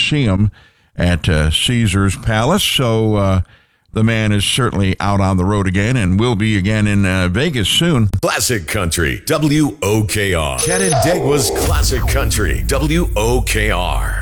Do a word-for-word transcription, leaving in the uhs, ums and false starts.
see him at uh, Caesars Palace. So uh, the man is certainly out on the road again and will be again in uh, Vegas soon. Classic Country, W O K R. Canandaigua's Classic Country, W O K R.